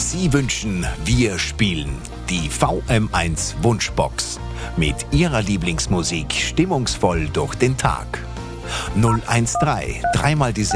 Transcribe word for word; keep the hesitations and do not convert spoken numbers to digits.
Sie wünschen, wir spielen die V M eins Wunschbox mit Ihrer Lieblingsmusik stimmungsvoll durch den Tag. null eins drei, dreimal die